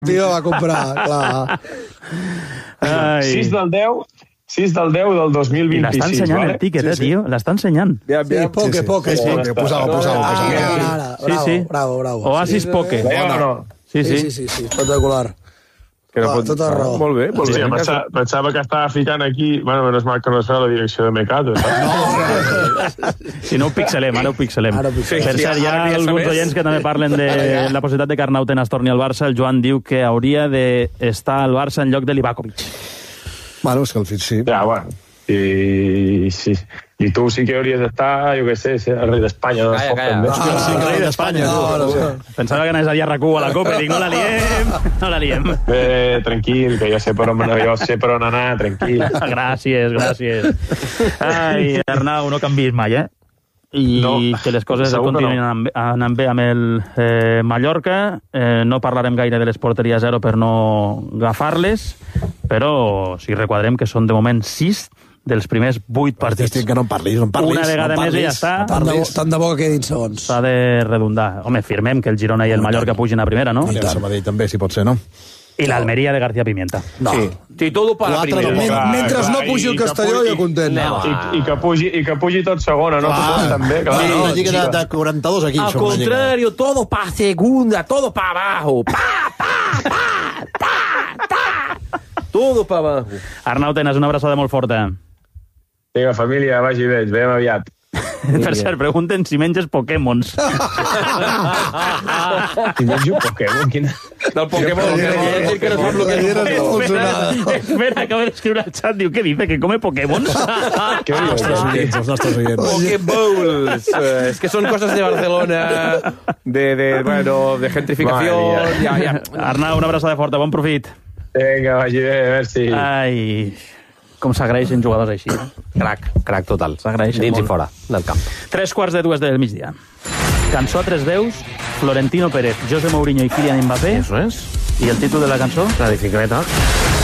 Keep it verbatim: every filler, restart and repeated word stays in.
Tio va comprar, clar. sis del deu... sis del deu del dos mil vint-i-sis. I l'està ensenyant vale? el tiquet, eh, Sí, sí. tio? L'està ensenyant. Bien, Sí, bien. poque, Sí, sí. poque. Sí, poque. posava, posava, Ah, posava. ara, ara, Sí, bravo, sí. bravo, bravo. Oasis Sí, Poke. Veieu o no? Sí, Sí, sí. sí, sí, sí, espectacular. Que no Ah, pot- tota raó. Molt bé, molt Hòstia, bé. pensava, pensava que estava ficant aquí... Bueno, menys mal que no sé la direcció de Mecato, saps? Si no ho pixelem, ara ho pixelem. Ara ho pixelem. Per Sí, cert, hi ha ara ja alguns sabés. oients que també parlen de la possibilitat de que Arnau Tenas torni al Barça. El Joan diu que hauria d'estar al Barça en lloc de Livakovic. Bueno, és que el fill sí. Ja, bueno. I, sí. I tu sí que hauries d'estar, jo què sé, ser el rei d'Espanya. No? Calla, calla. També. Ah, sí, no, rei d'Espanya, no, tu. no, no. Pensava que anés a dir a RAC u a la Copa i dic, no la liem, no la liem. Bé, tranquil, que jo sé per on, jo sé per on anar, tranquil. Gràcies, gràcies. Ai, Arnau, no canviïs mai, eh? I No, que les coses segur que continuïn no. anant, anant bé amb el eh, Mallorca. Eh, no parlarem gaire de les porteries zero per no agafar-les, però si requadrem que són de moment sis dels primers vuit partits. Estic que no en parlis, no en parlis. Una vegada no en més i ja parlis, està. no Tant de, bo, parlis. tant de bo que quedin segons. S'ha de redundar. Home, firmem que el Girona i el Mallorca pugin a primera, no? I el Sabadell també, si pot ser, no? I l'Almeria de García Pimienta. No. Sí. Sí, todo para Quatre primero. de Men Clar, mentre clar, no pugi i el que Castelló, pugui- jo content. No. I, i, que pugi, I que pugi tot segona, no? Tot també, clar. Sí, no, una lliga de, sí, de quaranta-dos equips. Al som una lliga. contrario, todo para segunda, todo para abajo. Pa, pa, pa, ta, ta. Todo para abajo. Arnau Tenas, una abraçada molt forta. Vinga, família, vagi bé, ens veiem aviat. Per cert, pregunten si menges Pokémons. Si menjo Pokémon, quina... Del Pokémon. El que no sap lo que es Gallera un Pokémon. Espera, espera, acabo d'escriure al xat. Diu, què dice? Que come Pokémons? Què dius? Els nostres oients, els nostres oients. Pokéballs. Eh, es que son cosas de Barcelona, de, de, bueno, de gentrificación. Madre Ya, ya. Arnau, una abraçada forta. Bon profit. Vinga, vagi bé, merci. Ai, com s'agraeixen jugadors així. Crac, crac total. S'agraeixen Dins molt. i fora del camp. Tres quarts de dues del migdia. Cançó a tres veus, Florentino Pérez, José Mourinho i Kylian Mbappé. Eso es. I el títol de la cançó? La bicicleta.